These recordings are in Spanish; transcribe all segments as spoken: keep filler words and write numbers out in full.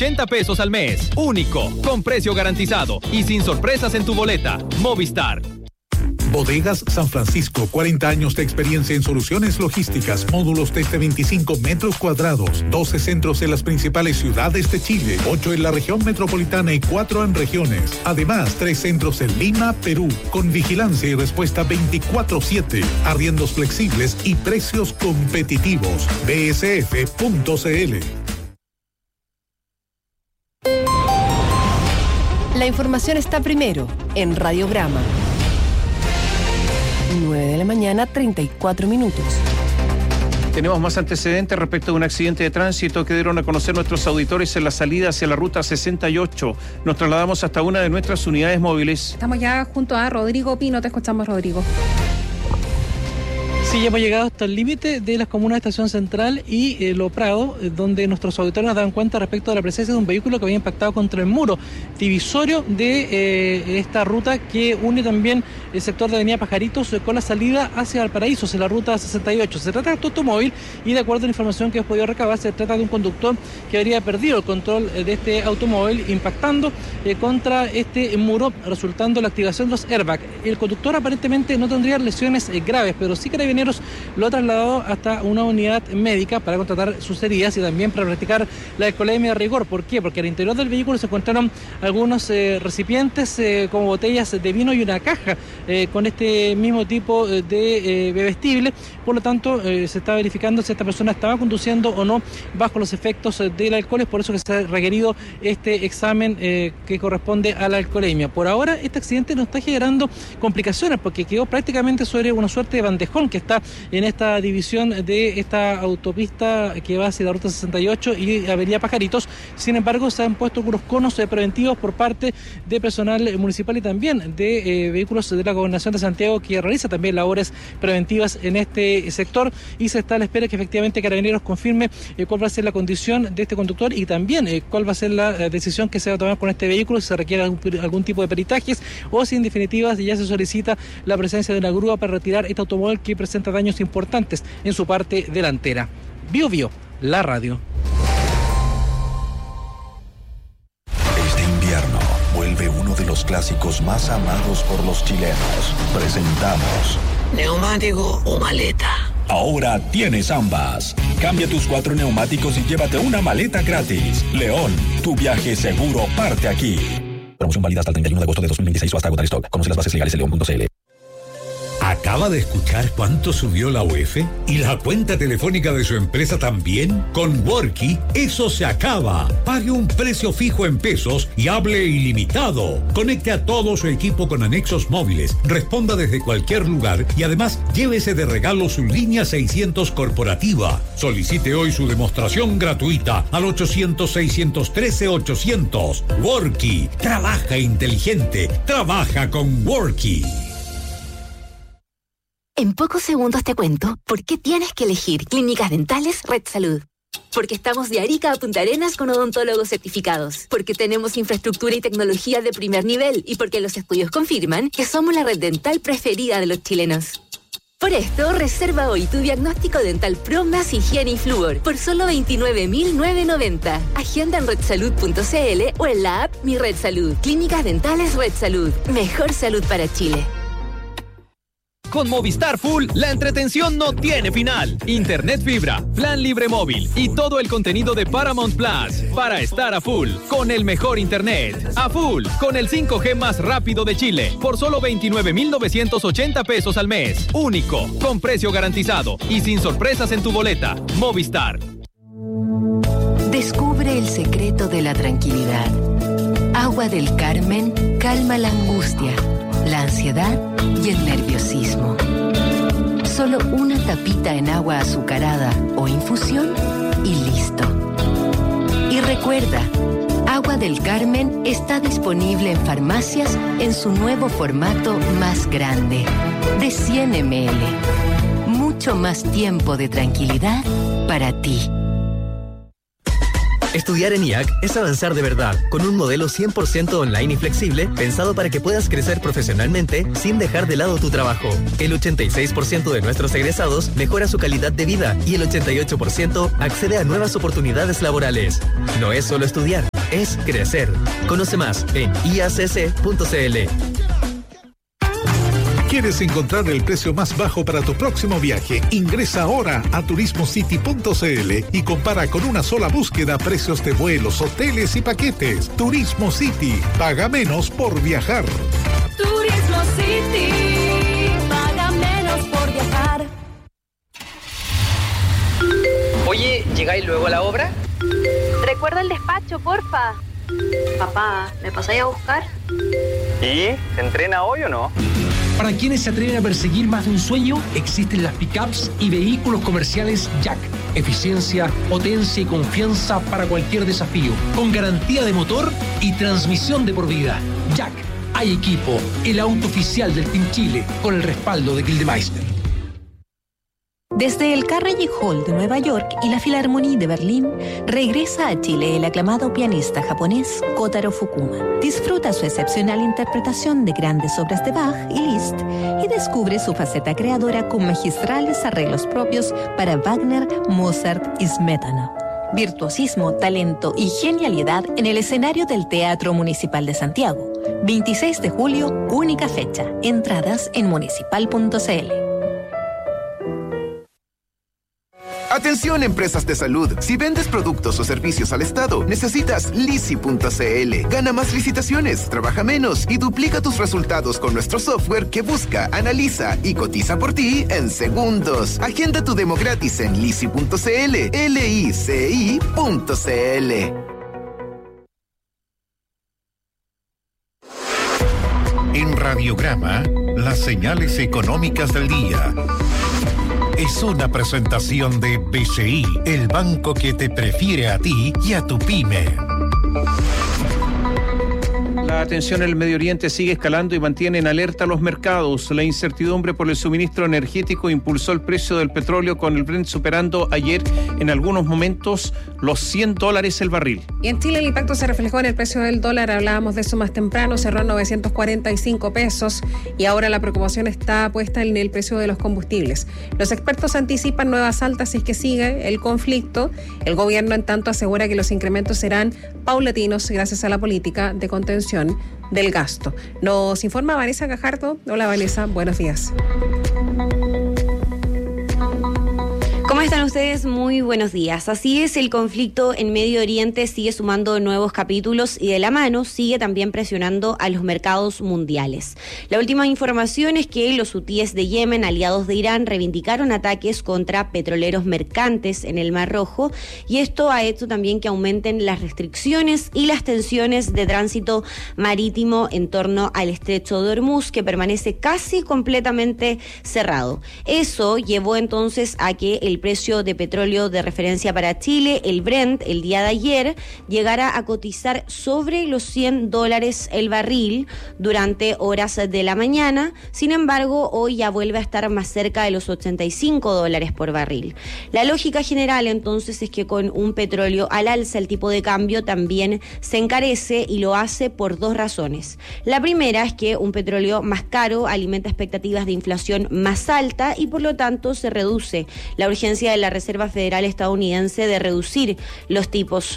ochenta pesos al mes. Único, con precio garantizado y sin sorpresas en tu boleta. Movistar. Bodegas San Francisco, cuarenta años de experiencia en soluciones logísticas, módulos desde veinticinco metros cuadrados, doce centros en las principales ciudades de Chile, ocho en la región metropolitana y cuatro en regiones. Además, tres centros en Lima, Perú, con vigilancia y respuesta veinticuatro siete, arriendos flexibles y precios competitivos. B S F punto C L. La información está primero en Radiograma. nueve de la mañana, treinta y cuatro minutos. Tenemos más antecedentes respecto de un accidente de tránsito que dieron a conocer nuestros auditores en la salida hacia la ruta sesenta y ocho. Nos trasladamos hasta una de nuestras unidades móviles. Estamos ya junto a Rodrigo Pino. Te escuchamos, Rodrigo. Sí, ya hemos llegado hasta el límite de las comunas de Estación Central y eh, Lo Prado, eh, donde nuestros auditores nos dan cuenta respecto de la presencia de un vehículo que había impactado contra el muro divisorio de eh, esta ruta que une también el sector de Avenida Pajaritos eh, con la salida hacia Valparaíso, en la ruta sesenta y ocho. Se trata de un automóvil y de acuerdo a la información que hemos podido recabar, se trata de un conductor que habría perdido el control eh, de este automóvil impactando eh, contra este muro, resultando la activación de los airbags. El conductor aparentemente no tendría lesiones eh, graves, pero sí Carabineros lo ha trasladado hasta una unidad médica para contratar sus heridas y también para practicar la alcoholemia de rigor. ¿Por qué? Porque al interior del vehículo se encontraron algunos eh, recipientes eh, como botellas de vino y una caja eh, con este mismo tipo de eh, bebestible. Por lo tanto, eh, se está verificando si esta persona estaba conduciendo o no bajo los efectos eh, del alcohol. Es por eso que se ha requerido este examen eh, que corresponde a la alcoholemia. Por ahora, este accidente no está generando complicaciones porque quedó prácticamente sobre una suerte de bandejón que está en esta división de esta autopista que va hacia la ruta sesenta y ocho y Avenida Pajaritos. Sin embargo, se han puesto unos conos eh, preventivos por parte de personal municipal y también de eh, vehículos de la Gobernación de Santiago que realiza también labores preventivas en este sector y se está a la espera que efectivamente Carabineros confirme eh, cuál va a ser la condición de este conductor y también eh, cuál va a ser la eh, decisión que se va a tomar con este vehículo, si se requiere algún, algún tipo de peritajes o si en definitiva ya se solicita la presencia de una grúa para retirar este automóvil que presenta daños importantes en su parte delantera. Bio Bio, la radio. Este invierno vuelve uno de los clásicos más amados por los chilenos. Presentamos ¿neumático o maleta? Ahora tienes ambas. Cambia tus cuatro neumáticos y llévate una maleta gratis. León, tu viaje seguro parte aquí. Promoción válida hasta el treinta y uno de agosto de dos mil veintiséis o hasta agotar stock. Conoce las bases legales en león punto c l. ¿Acaba de escuchar cuánto subió la U E F? ¿Y la cuenta telefónica de su empresa también? Con Worky, eso se acaba. Pague un precio fijo en pesos y hable ilimitado. Conecte a todo su equipo con anexos móviles, responda desde cualquier lugar y además llévese de regalo su línea seiscientos corporativa. Solicite hoy su demostración gratuita al ochocientos, seiscientos trece, ochocientos. Worky, trabaja inteligente, trabaja con Worky. En pocos segundos te cuento por qué tienes que elegir Clínicas Dentales Red Salud. Porque estamos de Arica a Punta Arenas con odontólogos certificados. Porque tenemos infraestructura y tecnología de primer nivel. Y porque los estudios confirman que somos la red dental preferida de los chilenos. Por esto, reserva hoy tu diagnóstico dental Pro más higiene y flúor por solo veintinueve mil novecientos noventa. Agenda en red salud punto c l o en la app Mi Red Salud. Clínicas Dentales Red Salud. Mejor salud para Chile. Con Movistar Full, la entretención no tiene final. Internet fibra, plan libre móvil y todo el contenido de Paramount Plus para estar a full con el mejor internet. A full con el cinco G más rápido de Chile por solo veintinueve mil novecientos ochenta pesos al mes. Único, con precio garantizado y sin sorpresas en tu boleta. Movistar. Descubre el secreto de la tranquilidad. Agua del Carmen calma la angustia, la ansiedad y el nerviosismo. Solo una tapita en agua azucarada o infusión y listo. Y recuerda, Agua del Carmen está disponible en farmacias en su nuevo formato más grande, de cien mililitros. Mucho más tiempo de tranquilidad para ti. Estudiar en I A C es avanzar de verdad, con un modelo cien por ciento online y flexible, pensado para que puedas crecer profesionalmente sin dejar de lado tu trabajo. El ochenta y seis por ciento de nuestros egresados mejora su calidad de vida y el ochenta y ocho por ciento accede a nuevas oportunidades laborales. No es solo estudiar, es crecer. Conoce más en i a c c punto c l. ¿Quieres encontrar el precio más bajo para tu próximo viaje? Ingresa ahora a turismo city punto c l y compara con una sola búsqueda precios de vuelos, hoteles y paquetes. Turismo City. Paga menos por viajar. Turismo City. Paga menos por viajar. Oye, ¿llegáis luego a la obra? Recuerda el despacho, porfa. Papá, ¿me pasáis a buscar? ¿Y? ¿Se entrena hoy o no? Para quienes se atreven a perseguir más de un sueño, existen las pickups y vehículos comerciales Jack. Eficiencia, potencia y confianza para cualquier desafío, con garantía de motor y transmisión de por vida. Jack, hay equipo, el auto oficial del Team Chile, con el respaldo de Gildemeister. Desde el Carnegie Hall de Nueva York y la Philharmonie de Berlín, regresa a Chile el aclamado pianista japonés Kotaro Fukuma. Disfruta su excepcional interpretación de grandes obras de Bach y Liszt y descubre su faceta creadora con magistrales arreglos propios para Wagner, Mozart y Smetana. Virtuosismo, talento y genialidad en el escenario del Teatro Municipal de Santiago. veintiséis de julio, única fecha. Entradas en municipal punto c l. Atención, empresas de salud. Si vendes productos o servicios al Estado, necesitas lisi punto c l. Gana más licitaciones, trabaja menos y duplica tus resultados con nuestro software que busca, analiza y cotiza por ti en segundos. Agenda tu demo gratis en lisi punto c l, l i c i punto c l. En Radiograma, las señales económicas del día. Es una presentación de B C I, el banco que te prefiere a ti y a tu pyme. La tensión en el Medio Oriente sigue escalando y mantiene en alerta a los mercados. La incertidumbre por el suministro energético impulsó el precio del petróleo, con el Brent superando ayer en algunos momentos los cien dólares el barril. Y en Chile el impacto se reflejó en el precio del dólar. Hablábamos de eso más temprano, cerró en novecientos cuarenta y cinco pesos y ahora la preocupación está puesta en el precio de los combustibles. Los expertos anticipan nuevas altas si es que sigue el conflicto. El gobierno, en tanto, asegura que los incrementos serán paulatinos gracias a la política de contención del gasto. Nos informa Vanessa Gajardo. Hola Vanessa, buenos días. ¿Cómo están ustedes? Muy buenos días. Así es, el conflicto en Medio Oriente sigue sumando nuevos capítulos y de la mano sigue también presionando a los mercados mundiales. La última información es que los hutíes de Yemen, aliados de Irán, reivindicaron ataques contra petroleros mercantes en el Mar Rojo, y esto ha hecho también que aumenten las restricciones y las tensiones de tránsito marítimo en torno al estrecho de Hormuz, que permanece casi completamente cerrado. Eso llevó entonces a que el precio de petróleo de referencia para Chile, el Brent, el día de ayer, llegara a cotizar sobre los cien dólares el barril durante horas de la mañana. Sin embargo, hoy ya vuelve a estar más cerca de los ochenta y cinco dólares por barril. La lógica general, entonces, es que con un petróleo al alza el tipo de cambio también se encarece, y lo hace por dos razones. La primera es que un petróleo más caro alimenta expectativas de inflación más alta y por lo tanto se reduce la urgencia de la Reserva Federal estadounidense de reducir los tipos.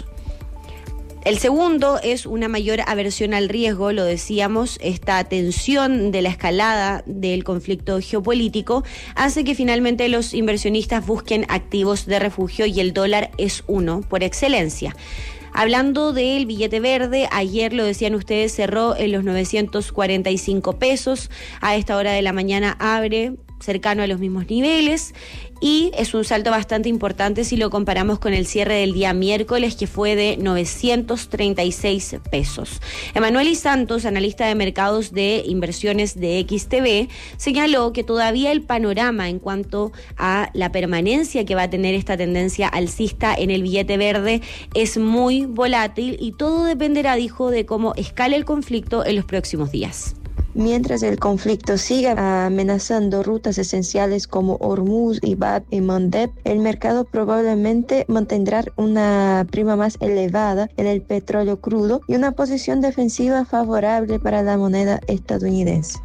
El segundo es una mayor aversión al riesgo, lo decíamos. Esta tensión de la escalada del conflicto geopolítico hace que finalmente los inversionistas busquen activos de refugio, y el dólar es uno por excelencia. Hablando del billete verde, ayer, lo decían ustedes, cerró en los novecientos cuarenta y cinco pesos. A esta hora de la mañana abre cercano a los mismos niveles, y es un salto bastante importante si lo comparamos con el cierre del día miércoles, que fue de novecientos treinta y seis pesos. Emanuel Y Santos, analista de mercados de inversiones de X T V, señaló que todavía el panorama en cuanto a la permanencia que va a tener esta tendencia alcista en el billete verde es muy volátil, y todo dependerá, dijo, de cómo escale el conflicto en los próximos días. Mientras el conflicto siga amenazando rutas esenciales como Hormuz y Bab y Mandeb, el mercado probablemente mantendrá una prima más elevada en el petróleo crudo y una posición defensiva favorable para la moneda estadounidense.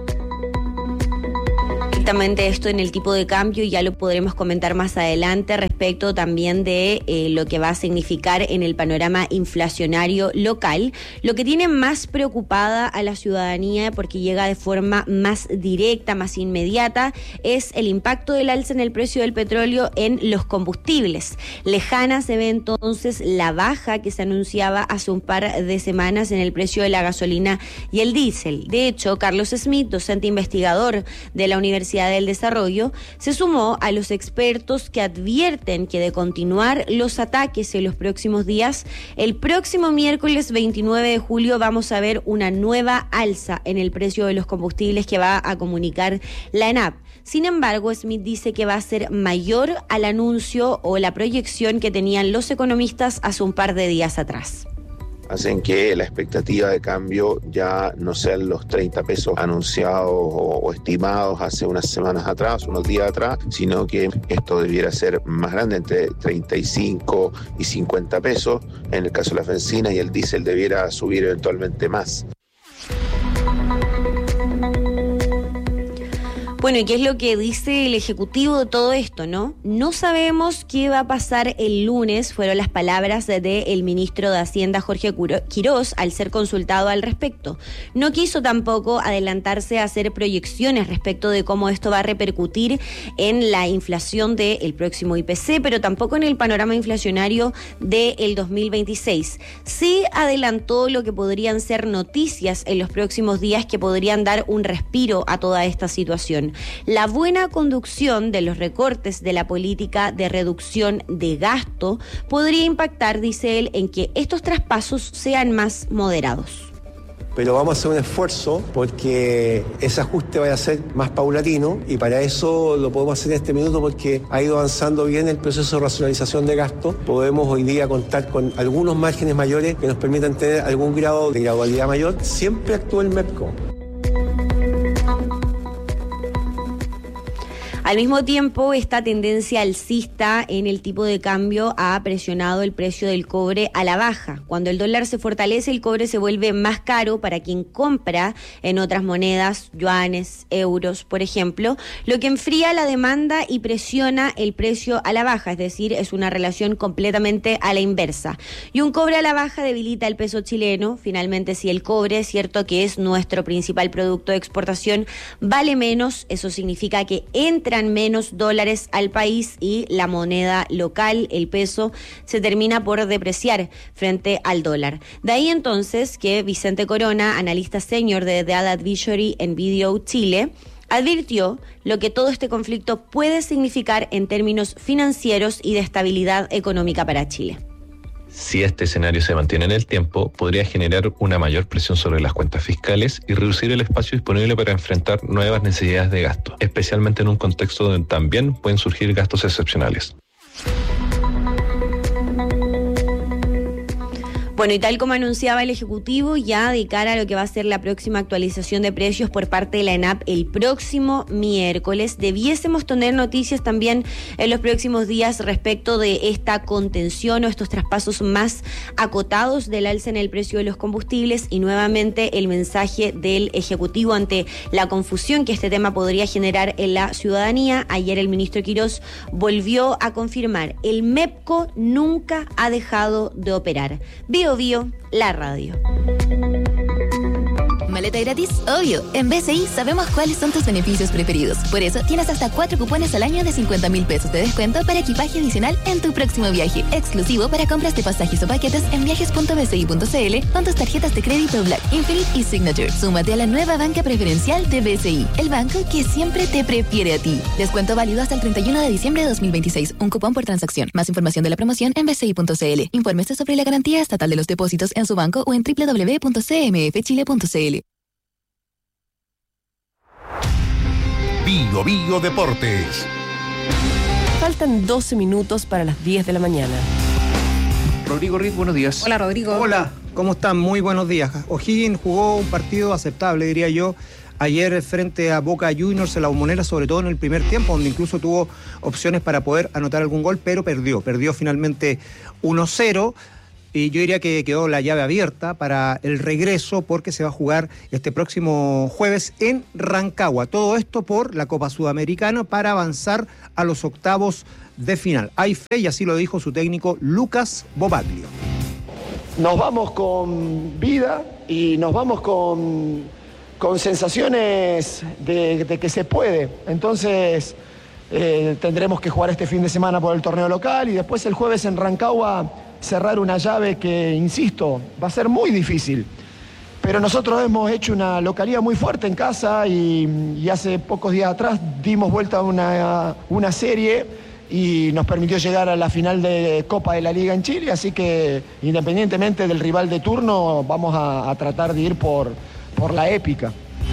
Esto en el tipo de cambio, ya lo podremos comentar más adelante. respecto también de eh, lo que va a significar en el panorama inflacionario local, lo que tiene más preocupada a la ciudadanía, porque llega de forma más directa, más inmediata, es el impacto del alza en el precio del petróleo en los combustibles. Lejana se ve entonces la baja que se anunciaba hace un par de semanas en el precio de la gasolina y el diésel. De hecho, Carlos Smith, docente investigador de la Universidad del Desarrollo, se sumó a los expertos que advierten que de continuar los ataques en los próximos días, el próximo miércoles veintinueve de julio vamos a ver una nueva alza en el precio de los combustibles que va a comunicar la ENAP. Sin embargo, Smith dice que va a ser mayor al anuncio o la proyección que tenían los economistas hace un par de días atrás. Hacen que la expectativa de cambio ya no sean los treinta pesos anunciados o, o estimados hace unas semanas atrás, unos días atrás, sino que esto debiera ser más grande, entre treinta y cinco y cincuenta pesos. En el caso de la benzina y el diésel debiera subir eventualmente más. Bueno, ¿y qué es lo que dice el Ejecutivo de todo esto, no? No sabemos qué va a pasar el lunes, fueron las palabras del ministro de Hacienda, Jorge Quirós, al ser consultado al respecto. No quiso tampoco adelantarse a hacer proyecciones respecto de cómo esto va a repercutir en la inflación del próximo I P C, pero tampoco en el panorama inflacionario del dos mil veintiséis. Sí adelantó lo que podrían ser noticias en los próximos días que podrían dar un respiro a toda esta situación. La buena conducción de los recortes de la política de reducción de gasto podría impactar, dice él, en que estos traspasos sean más moderados. Pero vamos a hacer un esfuerzo porque ese ajuste vaya a ser más paulatino y para eso lo podemos hacer en este minuto porque ha ido avanzando bien el proceso de racionalización de gasto. Podemos hoy día contar con algunos márgenes mayores que nos permitan tener algún grado de gradualidad mayor. Siempre actúa el MEPCO. Al mismo tiempo, esta tendencia alcista en el tipo de cambio ha presionado el precio del cobre a la baja. Cuando el dólar se fortalece, el cobre se vuelve más caro para quien compra en otras monedas, yuanes, euros, por ejemplo, lo que enfría la demanda y presiona el precio a la baja, es decir, es una relación completamente a la inversa. Y un cobre a la baja debilita el peso chileno. Finalmente, si el cobre, es cierto que es nuestro principal producto de exportación, vale menos, eso significa que entra menos dólares al país y la moneda local, el peso, se termina por depreciar frente al dólar. De ahí entonces que Vicente Corona, analista senior de The Data Advisory en Video Chile, advirtió lo que todo este conflicto puede significar en términos financieros y de estabilidad económica para Chile. Si este escenario se mantiene en el tiempo, podría generar una mayor presión sobre las cuentas fiscales y reducir el espacio disponible para enfrentar nuevas necesidades de gasto, especialmente en un contexto donde también pueden surgir gastos excepcionales. Bueno, y tal como anunciaba el Ejecutivo, ya de cara a lo que va a ser la próxima actualización de precios por parte de la ENAP el próximo miércoles, debiésemos tener noticias también en los próximos días respecto de esta contención o estos traspasos más acotados del alza en el precio de los combustibles y nuevamente el mensaje del Ejecutivo ante la confusión que este tema podría generar en la ciudadanía. Ayer el ministro Quirós volvió a confirmar, el MEPCO nunca ha dejado de operar. Bio Bio, la radio. ¿Maleta gratis? Obvio. En B C I sabemos cuáles son tus beneficios preferidos. Por eso tienes hasta cuatro cupones al año de cincuenta mil pesos de descuento para equipaje adicional en tu próximo viaje. Exclusivo para compras de pasajes o paquetes en viajes punto b c i punto c l con tus tarjetas de crédito Black, Infinite y Signature. Súmate a la nueva banca preferencial de B C I, el banco que siempre te prefiere a ti. Descuento válido hasta el treinta y uno de diciembre de dos mil veintiséis. Un cupón por transacción. Más información de la promoción en b c i punto c l. Infórmese sobre la garantía estatal de los depósitos en su banco o en w w w punto c m f chile punto c l. Bio Bio Deportes. Faltan doce minutos para las diez de la mañana. Rodrigo Riz, buenos días. Hola, Rodrigo. Hola, ¿cómo están? Muy buenos días. O'Higgins jugó un partido aceptable, diría yo, ayer frente a Boca Juniors en la Bombonera, sobre todo en el primer tiempo, donde incluso tuvo opciones para poder anotar algún gol, pero perdió. Perdió finalmente uno cero. Y yo diría que quedó la llave abierta para el regreso porque se va a jugar este próximo jueves en Rancagua. Todo esto por la Copa Sudamericana para avanzar a los octavos de final. Hay fe y así lo dijo su técnico Lucas Bobaglio. Nos vamos con vida y nos vamos con, con sensaciones de, de que se puede. Entonces eh, tendremos que jugar este fin de semana por el torneo local y después el jueves en Rancagua cerrar una llave que, insisto, va a ser muy difícil. Pero nosotros hemos hecho una localía muy fuerte en casa y, y hace pocos días atrás dimos vuelta a una, una serie y nos permitió llegar a la final de Copa de la Liga en Chile, así que independientemente del rival de turno, vamos a, a tratar de ir por, por la épica.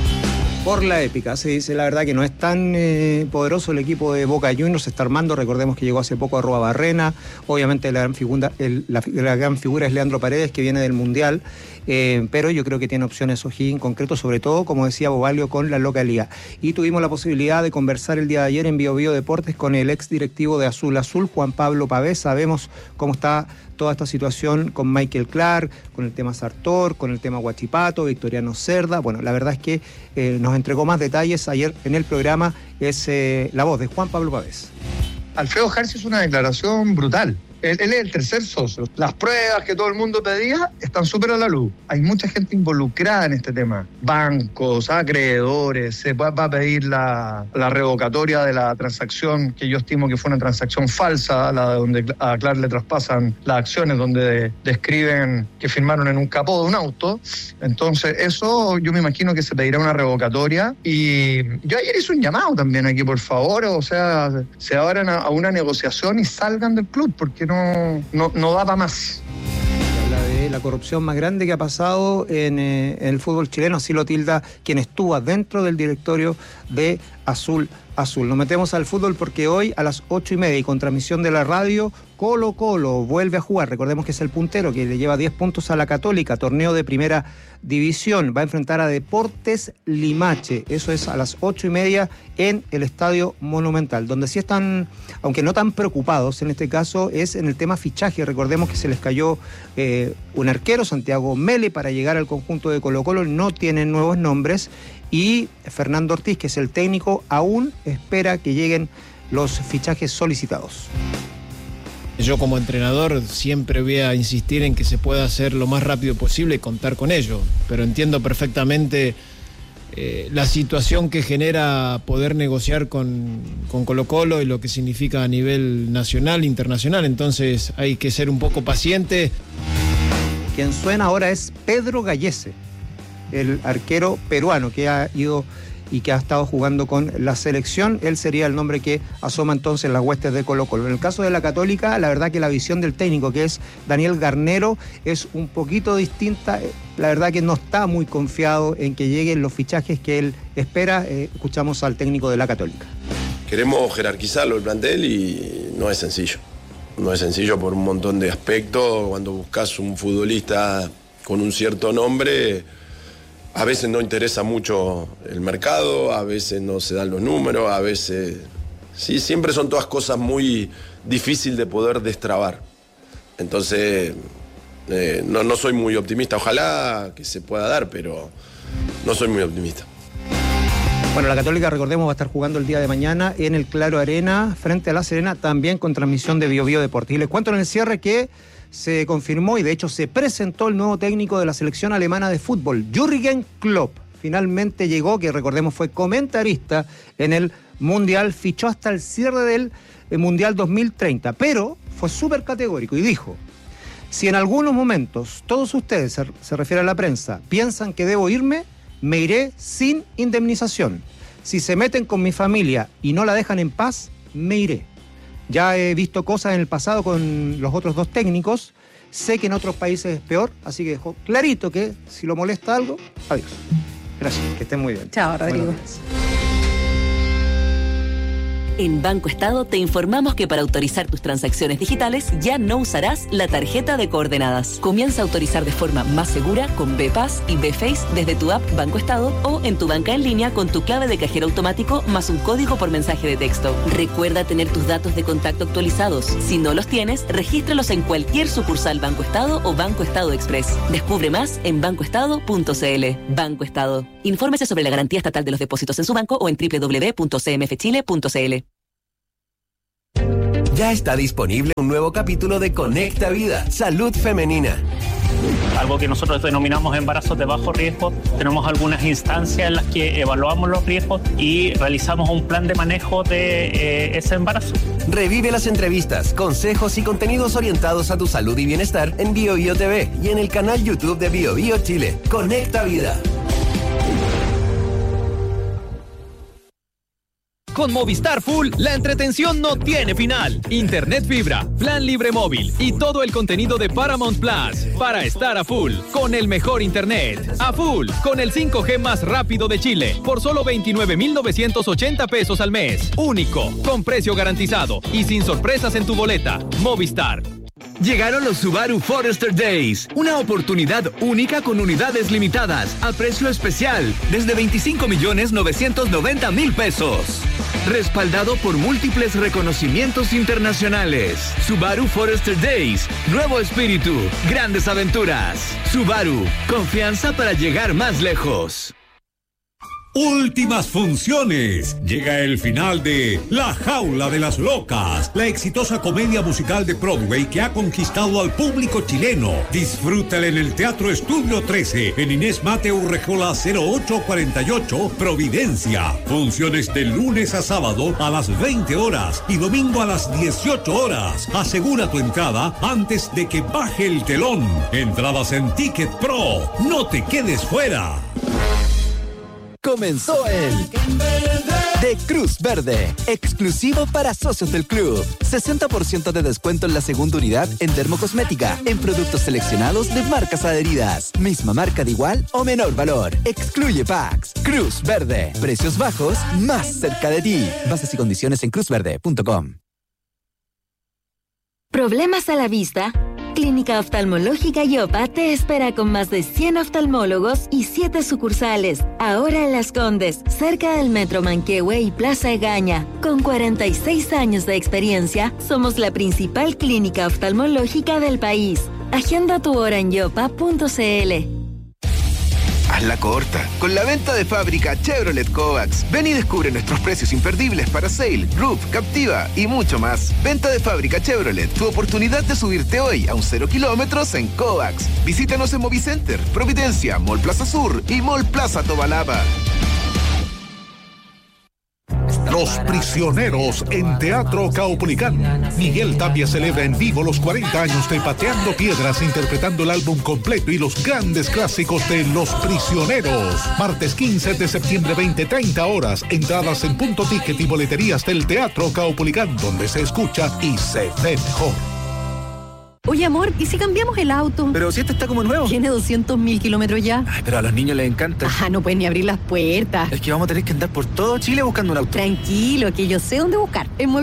Por la épica, se dice la verdad que no es tan eh, poderoso el equipo de Boca Juniors, se está armando, recordemos que llegó hace poco a Arruabarrena, obviamente la gran figura, el, la, la gran figura es Leandro Paredes, que viene del Mundial, eh, pero yo creo que tiene opciones O'Higgins en concreto, sobre todo, como decía Bobaglio, con la localidad. Y tuvimos la posibilidad de conversar el día de ayer en Bio Bio Deportes con el ex directivo de Azul Azul, Juan Pablo Pavés. Sabemos cómo está toda esta situación con Michael Clark, con el tema Sartor, con el tema Huachipato, Victoriano Cerda. Bueno, la verdad es que eh, nos entregó más detalles ayer en el programa. Es eh, la voz de Juan Pablo Pavés. Alfredo Jarci es una declaración brutal. Él, él es el tercer socio. Las pruebas que todo el mundo pedía están súper a la luz. Hay mucha gente involucrada en este tema. Bancos, acreedores, se va, va a pedir la, la revocatoria de la transacción, que yo estimo que fue una transacción falsa, la donde a Clark le traspasan las acciones, donde describen que firmaron en un capó de un auto. Entonces, eso yo me imagino que se pedirá una revocatoria. Y yo ayer hice un llamado también aquí, por favor, o sea, se abran a, a una negociación y salgan del club, porque no No, no, no da para más. Habla de la corrupción más grande que ha pasado en, eh, en el fútbol chileno, así lo tilda quien estuvo dentro del directorio de Azul Azul. Nos metemos al fútbol porque hoy a las ocho y media y con transmisión de la radio, Colo Colo vuelve a jugar. Recordemos que es el puntero que le lleva diez puntos a la Católica, torneo de primera división. Va a enfrentar a Deportes Limache. Eso es a las ocho y media en el Estadio Monumental. Donde sí están, aunque no tan preocupados en este caso, es en el tema fichaje. Recordemos que se les cayó eh, un arquero, Santiago Mele, para llegar al conjunto de Colo Colo. No tienen nuevos nombres. Y Fernando Ortiz, que es el técnico, aún espera que lleguen los fichajes solicitados. Yo como entrenador siempre voy a insistir en que se pueda hacer lo más rápido posible y contar con ello, pero entiendo perfectamente eh, la situación que genera poder negociar con, con Colo Colo y lo que significa a nivel nacional e internacional, entonces hay que ser un poco paciente. Quien suena ahora es Pedro Gallese, el arquero peruano que ha ido y que ha estado jugando con la selección. Él sería el nombre que asoma entonces las huestes de Colo Colo. En el caso de la Católica, la verdad que la visión del técnico, que es Daniel Garnero, es un poquito distinta. La verdad que no está muy confiado en que lleguen los fichajes que él espera. Eh, escuchamos al técnico de la Católica. Queremos jerarquizarlo el plantel y no es sencillo. No es sencillo por un montón de aspectos. Cuando buscas un futbolista con un cierto nombre, a veces no interesa mucho el mercado, a veces no se dan los números, a veces... Sí, siempre son todas cosas muy difíciles de poder destrabar. Entonces, eh, no, no soy muy optimista. Ojalá que se pueda dar, pero no soy muy optimista. Bueno, la Católica, recordemos, va a estar jugando el día de mañana en el Claro Arena frente a La Serena, también con transmisión de Bio Bio Deportes. Y les cuento en el cierre que se confirmó y de hecho se presentó el nuevo técnico de la selección alemana de fútbol, Jürgen Klopp. Finalmente llegó, que recordemos fue comentarista en el Mundial, fichó hasta el cierre del Mundial dos mil treinta, pero fue súper categórico y dijo: si en algunos momentos todos ustedes, se, se refiere a la prensa, piensan que debo irme, me iré sin indemnización. Si se meten con mi familia y no la dejan en paz, me iré. Ya he visto cosas en el pasado con los otros dos técnicos, sé que en otros países es peor, así que dejó clarito que si lo molesta algo, adiós. Gracias, que estén muy bien. Chao, Rodrigo. En Banco Estado te informamos que para autorizar tus transacciones digitales ya no usarás la tarjeta de coordenadas. Comienza a autorizar de forma más segura con B-Pass y B-Face desde tu app Banco Estado o en tu banca en línea con tu clave de cajero automático más un código por mensaje de texto. Recuerda tener tus datos de contacto actualizados. Si no los tienes, regístralos en cualquier sucursal Banco Estado o Banco Estado Express. Descubre más en banco estado punto c l. Banco Estado. Infórmese sobre la garantía estatal de los depósitos en su banco o en doble u doble u doble u punto c m f chile punto c l. Ya está disponible un nuevo capítulo de Conecta Vida, Salud Femenina. Algo que nosotros denominamos embarazos de bajo riesgo. Tenemos algunas instancias en las que evaluamos los riesgos y realizamos un plan de manejo de eh, ese embarazo. Revive las entrevistas, consejos y contenidos orientados a tu salud y bienestar en Bio Bio T V y en el canal YouTube de Bio Bio Chile. Conecta Vida. Con Movistar Full, la entretención no tiene final. Internet fibra, plan libre móvil y todo el contenido de Paramount Plus para estar a full con el mejor internet. A full con el cinco G más rápido de Chile por solo veintinueve mil novecientos ochenta pesos al mes. Único, con precio garantizado y sin sorpresas en tu boleta. Movistar. Llegaron los Subaru Forester Days, una oportunidad única con unidades limitadas a precio especial desde veinticinco millones novecientos noventa mil pesos. Respaldado por múltiples reconocimientos internacionales. Subaru Forester Days, nuevo espíritu, grandes aventuras. Subaru, confianza para llegar más lejos. Últimas funciones. Llega el final de La Jaula de las Locas, la exitosa comedia musical de Broadway que ha conquistado al público chileno. Disfrútala en el Teatro Estudio trece, en Inés Mate Urrejola cero ocho cuarenta y ocho, Providencia. Funciones de lunes a sábado a las veinte horas y domingo a las dieciocho horas. Asegura tu entrada antes de que baje el telón. Entradas en Ticket Pro. No te quedes fuera. Comenzó el de Cruz Verde, exclusivo para socios del club. sesenta por ciento de descuento en la segunda unidad en dermocosmética, en productos seleccionados de marcas adheridas. Misma marca de igual o menor valor. Excluye packs. Cruz Verde. Precios bajos, más cerca de ti. Bases y condiciones en cruz verde punto com. ¿Problemas a la vista? Clínica Oftalmológica Yopa te espera con más de cien oftalmólogos y siete sucursales. Ahora en Las Condes, cerca del Metro Manquehue y Plaza Egaña. Con cuarenta y seis años de experiencia, somos la principal clínica oftalmológica del país. Agenda tu hora en yopa punto c l. Hazla corta. Con la venta de fábrica Chevrolet Kovacs. Ven y descubre nuestros precios imperdibles para Sail, Roof, Captiva y mucho más. Venta de fábrica Chevrolet. Tu oportunidad de subirte hoy a un cero kilómetros en Kovacs. Visítanos en Movicenter, Providencia, Mall Plaza Sur y Mall Plaza Tobalaba. Los Prisioneros en Teatro Caupolicán. Miguel Tapia celebra en vivo los cuarenta años de Pateando Piedras, interpretando el álbum completo y los grandes clásicos de Los Prisioneros. Martes quince de septiembre, veinte treinta horas. Entradas en Punto Ticket y boleterías del Teatro Caupolicán, donde se escucha y se ve mejor. Oye, amor, ¿y si cambiamos el auto? Pero si este está como nuevo. Tiene doscientos mil kilómetros ya. Ay, pero a los niños les encanta. Ah, no pueden ni abrir las puertas. Es que vamos a tener que andar por todo Chile buscando un auto. Tranquilo, que yo sé dónde buscar. En